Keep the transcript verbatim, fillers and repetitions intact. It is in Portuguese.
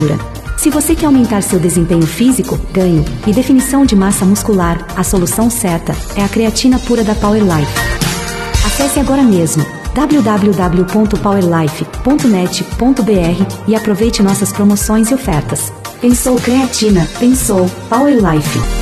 Se você quer aumentar seu desempenho físico, ganho e definição de massa muscular, a solução certa é a creatina pura da Power Life. Acesse agora mesmo w w w ponto power life ponto net ponto b r e aproveite nossas promoções e ofertas. Pensou creatina, pensou Power Life.